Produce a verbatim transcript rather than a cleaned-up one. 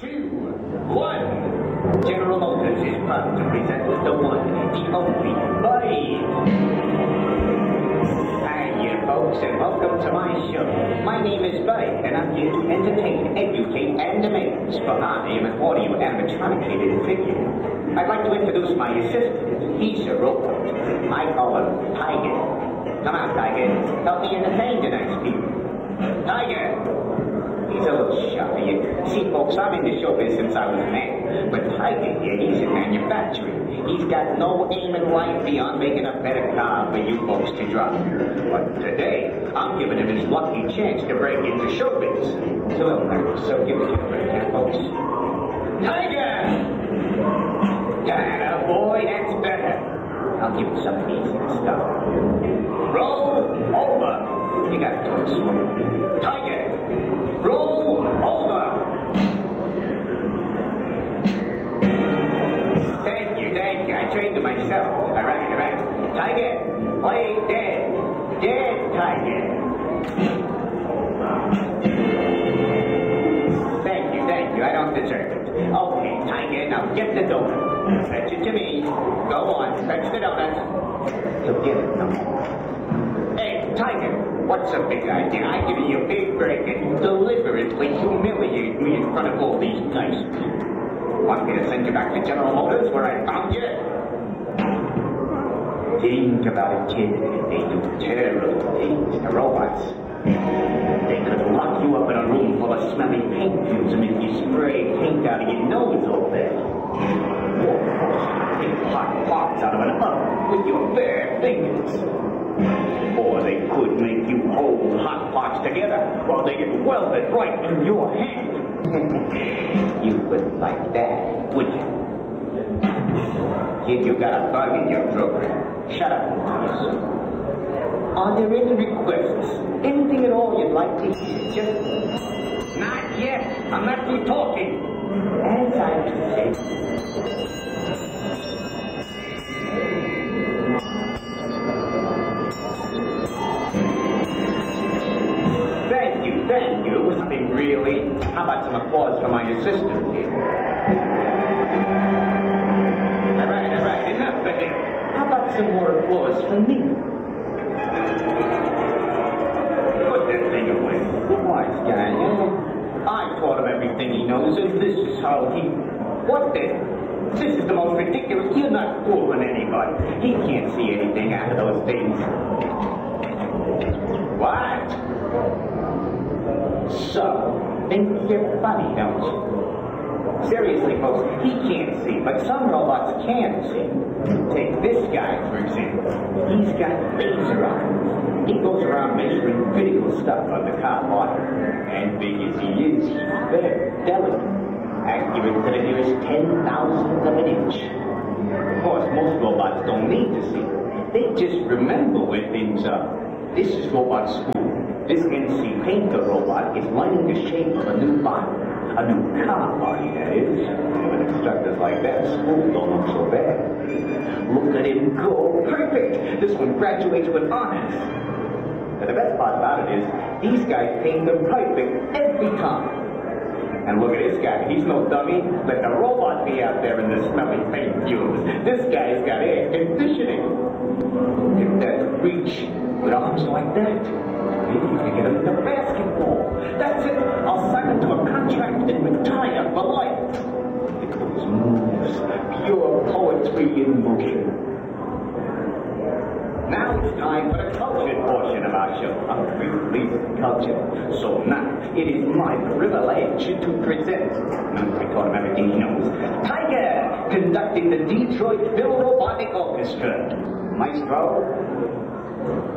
two, one. General Motors is proud to present the one, the only, Buddy. Hi, you folks, and welcome to my show. My name is Buddy, and I'm here to entertain, educate, and amaze. For I am an audio animatronicated figure. I'd like to introduce my assistant. He's a robot. I call him Tiger. Come on, Tiger. Help me entertain tonight's people. Tiger! He's a little shy. You see, folks, I'm in the showbiz since I was a man. But Tiger here, he's in manufacturing. He's got no aim in life beyond making a better car for you folks to drive. But today, I'm giving him his lucky chance to break into showbiz. So, so give it a break, yeah, folks. Tiger! Yeah, boy, that's better. I'll give him something easy to start. Roll over. You got to do it slow. Tiger! Roll over! Thank you, thank you. I trained it myself. All right, all right. Tiger, play dead. Dead, Tiger. Thank you, thank you. I don't deserve it. Okay, Tiger, now get the donut. Fetch it to me. Go on, fetch the donut. You'll get it no more. Hey, Tiger. What's a big idea? I give you a big break and deliberately humiliate me in front of all these nice people. Want me to send you back to General Motors where I found you? Think about it, kid. They do terrible things to robots. They could lock you up in a room full of smelly paint fumes and make you spray paint out of your nose all day. Or take hot parts out of an oven with your bare fingers. Or they could make you hold hot parts together while they get welded right in your hand. You wouldn't like that, would you? Kid, you got a bug in your program. Shut up and please. Are there any requests? Anything at all you'd like to hear? Just... Not yet. I'm not through talking. As I say... Thank you. Nothing really. How about some applause for my assistant here? All right, all right. Enough of him. How about some more applause for me? Put that thing away. Wise guy, you know. I taught him everything he knows, and this is how he... What then? This is the most ridiculous... You're not fooling anybody. He can't see anything out of those things. What? So, think you're funny, don't you? Seriously, folks, he can't see, but some robots can see. Take this guy, for example. He's got laser eyes. He goes around measuring critical stuff on the car body. And big as he is, he's very delicate. Accurate to the nearest ten thousandth of an inch. Of course, most robots don't need to see. They just remember where things are. This is Robot School. This N C Painter robot is learning the shape of a new body. A new car body, that is. With instructors like that, school don't look so bad. Look at him go. Perfect! This one graduates with honors. But the best part about it is, these guys paint them perfect every time. And look at this guy. He's no dummy. Let the robot be out there in the smelly paint fumes. This guy's got air conditioning. Look at that reach with arms like that. Maybe you can get him into basketball. That's it. I'll sign him to a contract and retire for life. Look at those moves. Pure poetry in motion. Now it's time for the cultured portion of our show. I'm briefly cultured. So now, it is my privilege to present, I taught him everything he knows, Tiger, conducting the Detroit Phil Robotic Orchestra. Maestro.